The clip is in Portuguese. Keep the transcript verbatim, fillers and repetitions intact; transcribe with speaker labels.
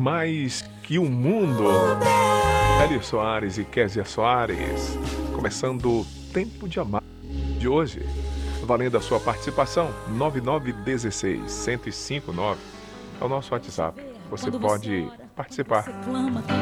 Speaker 1: mais que o mundo. Hélio Soares e Kézia Soares. Começando o Tempo de Amar de hoje. Valendo a sua participação, nove nove um seis, um zero cinco nove é o nosso WhatsApp. Você pode participar.